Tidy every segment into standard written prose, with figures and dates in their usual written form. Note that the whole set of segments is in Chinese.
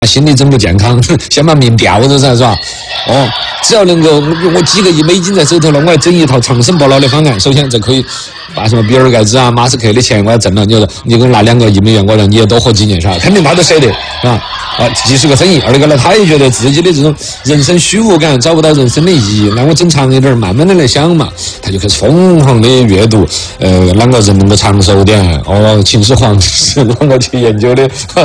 心理真不健康，先把命吊着噻，是吧？哦，只要能够我几个亿美金在手头了，我要整一套长生不老的方案。首先，这可以把什么比尔盖茨啊、马斯克的钱我要挣了，你说你给我拿2个亿美元，我让你也多活几年，是吧？肯定他都舍得啊！既是个生意，二个呢，他也觉得自己的这种人生虚无感，找不到人生的意义，那我整长一点，慢慢的来想嘛，他就开始疯狂的阅读，啷个人能够长寿点？秦始皇是啷个去研究的？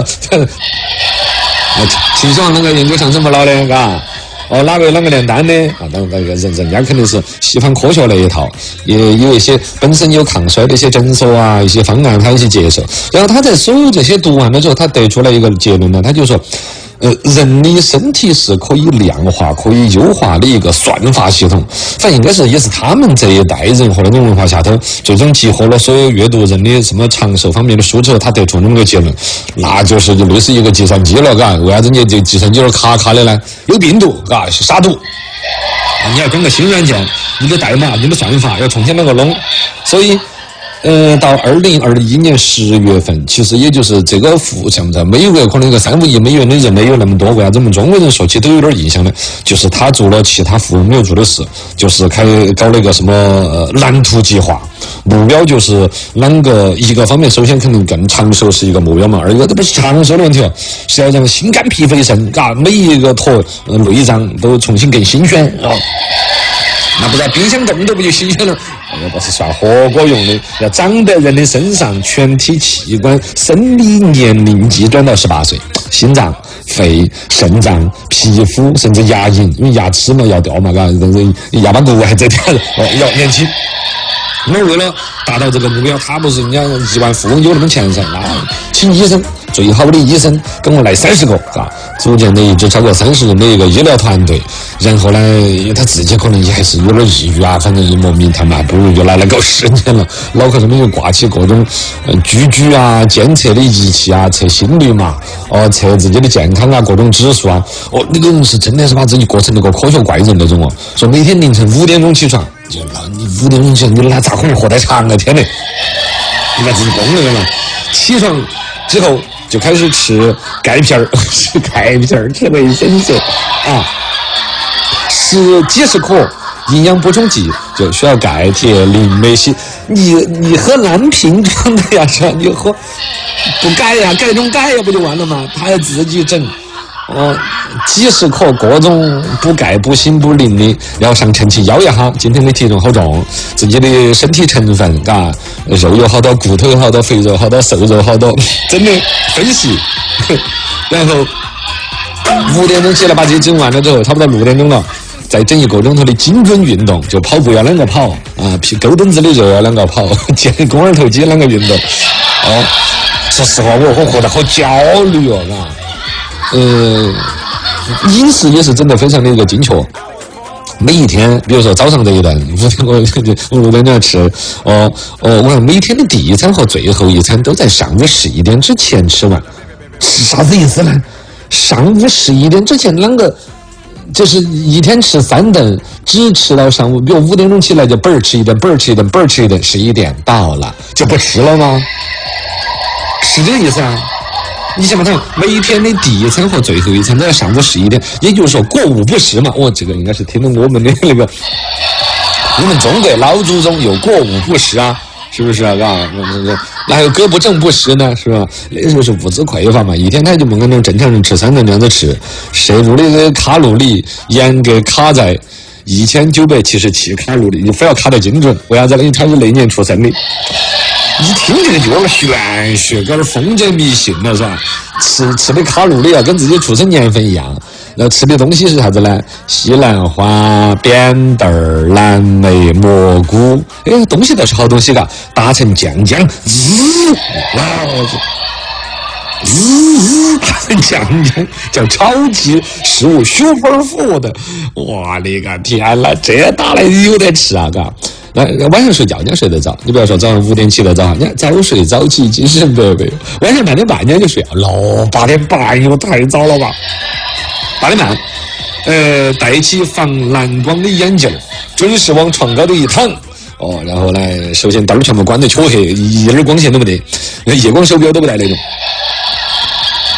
秦始皇啷个研究长生不老的，嘎？哪个炼丹的啊？当然，人家肯定是西方科学那一套，也有一些本身有抗衰的一些诊所啊，一些方案，他有些接受。然后他在所有这些读完了之后，他得出来一个结论呢，他就说。人的身体是可以量化、可以优化的一个算法系统，反正应该是也是他们这一代人和那种文化下头，最终集合了所有阅读人的什么长寿方面的书之后，他得出那么个结论，那就是就类似一个计算机了，嘎？为啥子你这计算机卡的呢？有病毒，嘎？是杀毒。你要装个新软件，你的代码、你的算法要重新那个弄，所以。到2021年10月份，其实也就是这个像在美国可能一个3-5亿美元的人没有那么多，为啥子我们中国人说起都有点印象呢？就是他做了其他富翁没有做的事，就是搞了一个什么蓝图计划，目标就是啷个一个方面，首先肯定更长寿是一个目标嘛，二一个这不是长寿的问题哦，是要让心肝脾肺肾每一个坨内脏都重新更新鲜啊。那不然冰箱冻都不就新鲜了？不是涮火锅用的，要长在人的身上，全体器官生理年龄计转到18岁，心脏、肺、肾脏、皮肤，甚至牙龈，因为牙齿嘛要掉嘛，牙巴骨还在掉，要年轻。那为了达到这个目标，他不是人家亿万富翁有那么钱噻，请医生，最好的医生跟我来30个，组建了一支超过30人的一个医疗团队。然后呢，他自己可能也还是有点抑郁啊，反正一莫名他妈不如就拿来搞10年了，脑壳上面又挂起各种居啊、监测的仪器啊，测心率嘛，测自己的健康啊，各种指数啊。那个人是真的是把自己过成那个科学怪人那种哦，说每天凌晨5点钟起床。就你5点钟起，你那咋可能活得长啊？天哪！你把自己崩了嘛！起床之后就开始吃钙片儿，吃钙片儿，吃维生素啊，吃几十克营养补充剂，就需要钙、铁、磷、镁、硒。你喝蓝瓶装的呀，是吧？你喝不钙呀，钙中钙呀，不就完了吗？他要自己整。几十克各种补钙、补锌、补磷的，然后上称去摇一下今天的体重好重，自己的身体成分，肉有好多，骨头有好多，肥肉好多，瘦肉好多，真的分析。然后5点钟起来把这些整完了之后，差不多6点钟了，再整一个钟头的精准运动，就跑步要啷个跑啊，狗蹬子的肉要啷个跑，健肱二头肌啷个运动。说实话，我活得好焦虑哦，饮食也是真的非常的一个精确。每一天，比如说早上这一顿，5点钟吃，我看每天的第一餐和最后一餐都在上午11点之前吃完，是啥子意思呢？上午11点之前啷个就是一天吃3顿，只吃到上午，比如5点钟起来就本儿吃一顿，本儿吃一顿，本儿吃一顿，11点到了就不吃了吗？是这个意思啊？你想想看，每天的第一餐和最后一餐都要上午11点，也就是说过午不食嘛。这个应该是听了我们的那个，我们中国老祖宗有过午不食啊，是不是啊？那还有胳不正不食呢，是吧？那时候是物资匮乏嘛，一天他就不可能正常人吃3顿这样子吃，摄入的卡路里严格卡在1977卡路里，你非要卡得精准，为啥子呢？因为他是那年出生的。一听这个就有点玄学，有点封建迷信了，是吧？吃的卡路里啊，跟自己出生年份一样。然后吃的东西是啥子呢？西兰花、扁豆、蓝莓、蘑菇，东西都是好东西嘎，打成酱，打成酱叫超级食物super food。哇，你个天啦，这打来有得吃啊，嘎！晚上睡觉你要睡得早，你不要说早上5点起得早，你要早睡早起精神百倍。晚上8点半你就睡了，8点半又太早了吧？8点半，戴起防蓝光的眼镜，准时往床高头一躺。然后呢，首先灯全部关得黢黑，一点光线都不得，夜光手表都不带那种。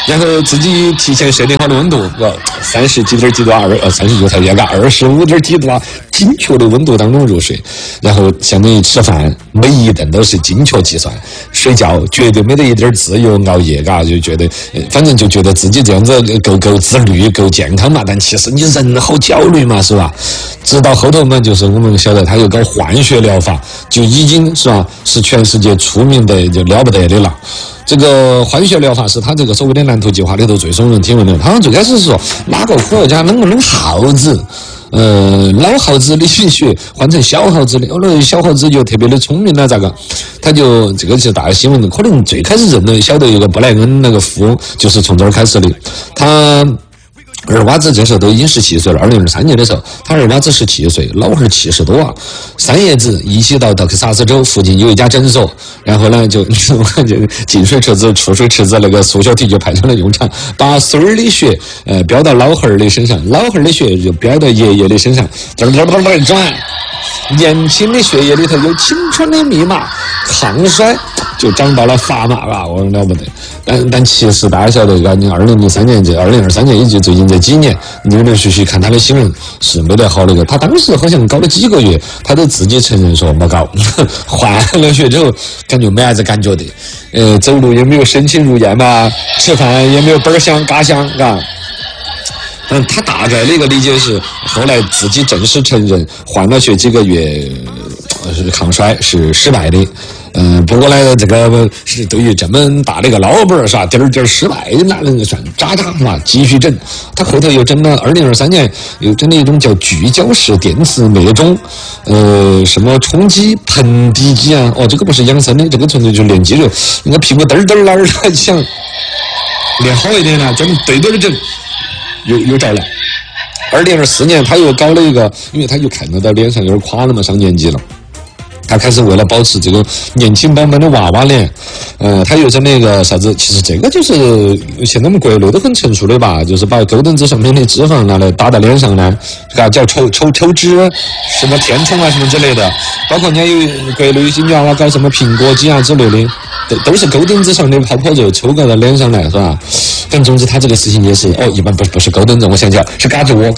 然后自己提前设定好的温度，30几点几度啊，30就才严格，25点几度啊，精确的温度当中入睡，然后相当于吃饭每一顿都是精确计算，睡觉绝对没得一点自由熬夜，就觉得反正就觉得自己这样子够自律够健康嘛，但其实你人好焦虑嘛，是吧？直到后头嘛，就是我们晓得他有搞换血疗法，就已经是吧，是全世界出名的就了不得的了。这个换血疗法是他这个所谓的蓝图计划里头最耸人听闻的。他最开始是说哪个科学家能不能耗子，老耗子的血换成小耗子的，后来小耗子就特别的聪明了，咋个？他就这个是大新闻，可能最开始人类晓得有个布莱恩那个富翁就是从这儿开始的，他。二娃子这时候都已经17岁了，2023年的时候，他二娃子17岁，老汉70多啊。3爷子一起到德克萨斯州附近有一家诊所，然后呢就进水池子、出水池子那个缩小体就派上了用场，把孙儿的血标到老汉儿的身上，老汉儿的血就标到爷爷的身上，转，年轻的血液里头有青春的密码，抗衰就长到了砝码啊！我说了不得。但其实大家晓得，你2003年这2023年以及最近这几年，陆陆续续看他的新闻是没得好那个。他当时好像搞了几个月，他都自己承认说没搞，换了血之后感觉没啥子感觉的，走路也没有身轻如燕嘛，吃饭也没有本香嘎香，嘎。他大概的一个理解是，后来自己正式承认换了血几个月抗衰是失败的。不过呢，这个是对于这么大的一个老板是吧？点失败哪能算？渣嘛，继续整。他后头又整了2023年又整了一种叫聚焦式电磁脉冲，什么冲击盆底肌啊？这个不是养生的，这个纯粹就是练肌肉。你看屁股哪儿想练好一点呢？专门对着整，又着了。2024年他又搞了一个，因为他又看得到脸上有点垮了嘛，上年纪了。他开始为了保持这个年轻版本的娃娃脸，他又整那个啥子，其实这个就是现在我们国内都很成熟的吧，就是把狗凳子上面的脂肪拿来打到脸上呢，叫抽脂，什么填充啊什么之类的，包括人家有国内有些女娃娃搞什么苹果肌啊之类的，都是狗凳子上的泡泡肉抽到脸上来，是吧？但总之他这个事情也是，一般不是狗凳子，我想起来是嘎吱窝，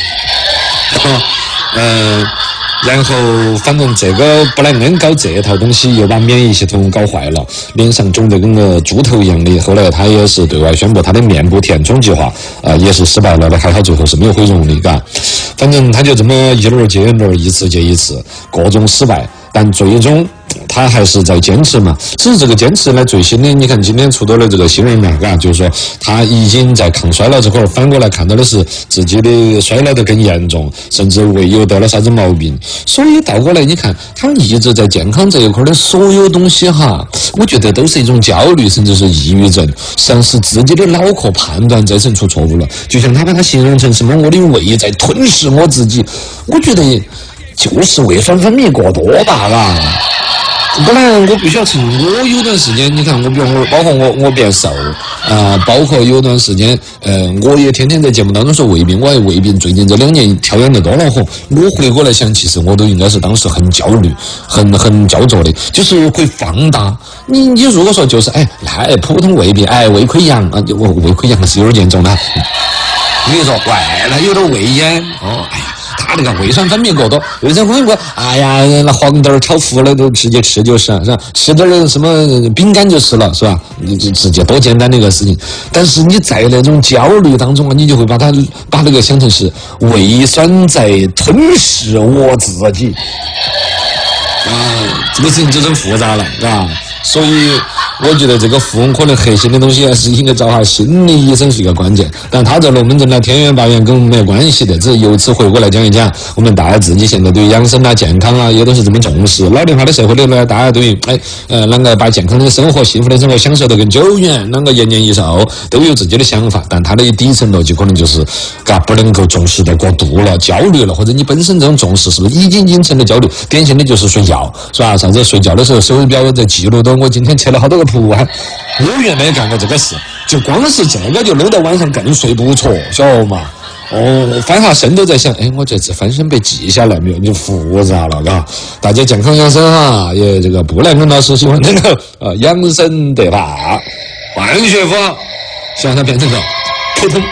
然后反正这个布莱恩搞这套东西又把免疫系统搞坏了，脸上肿得跟个猪头一样的。后来他也是对外宣布他的面部填充计划也是失败了的，还好最后是没有毁容的，嘎。反正他就这么一轮接一轮，一次接一次，各种失败，但最终他还是在坚持嘛。只是这个坚持呢，最新的你看今天出到了这个新闻嘛，嘎，就是说他已经在抗衰老这块反过来看到的是自己的衰老得更严重，甚至胃又得了啥子毛病。所以倒过来你看他一直在健康这一块的所有东西哈，我觉得都是一种焦虑甚至是抑郁症，像是自己的脑壳判断在成出错误了。就像他把它形容成什么我的胃在吞噬我自己，我觉得就是胃酸分泌过多吧，嘎。本来我必须要承认，我有段时间，你看我比如包括我变瘦包括有段时间我也天天在节目当中说胃病，我也胃病，最近这2年跳远得多恼火。我回过来想，其实我都应该是当时很焦虑很焦灼的，就是会放大你如果说就是普通胃病胃溃疡我胃溃疡是有点严重的，我跟你说那有点胃炎他那个胃酸分泌过多，胃酸分泌过，那黄豆炒糊了都直接吃就是，是吧？吃点什么饼干就是了，是吧？你就直接多简单的一个事情。但是你在那种焦虑当中你就会把那个想成是胃酸在吞噬我自己，这个事情就很复杂了，是吧？所以我觉得这个富翁可能核心的东西还是应该找下心理医生是一个关键，但他这龙门阵呢，天元8元跟我们没有关系的，只是由此回过来讲一讲，我们大家自己现在对养生健康也都是这么重视。老龄化的社会里呢，大家对于啷个把健康的生活、幸福的生活享受得更久远，啷个延年益寿，都有自己的想法，但他的底层逻辑可能就是不能够重视得过度了，焦虑了，或者你本身这种重视是不是已经成了焦虑？典型的就是睡觉，是吧？啥子睡觉的时候手表在记录我今天切了好多个图我原来干过这个事，就光是这个就弄到晚上更睡不着，晓得嘛？翻下身都在想，我这次翻身被记下来没有？就复杂了，嘎。大家健康养生也这个布莱恩老师喜欢这个养生得法，换血法。 希望它变成个普通。